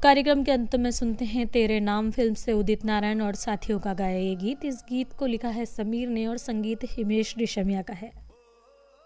कार्यक्रम के अंत में सुनते हैं तेरे नाम फिल्म से उदित नारायण और साथियों का गाया ये गीत। इस गीत को लिखा है समीर ने और संगीत हिमेश रेशमिया का है।